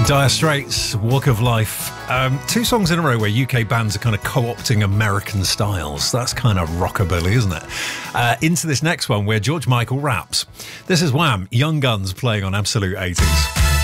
Dire Straits, Walk of Life. Two songs in a row where UK bands are kind of co-opting American styles. That's kind of rockabilly, isn't it? Into this next one where George Michael raps. This is Wham! Young Guns playing on Absolute 80s.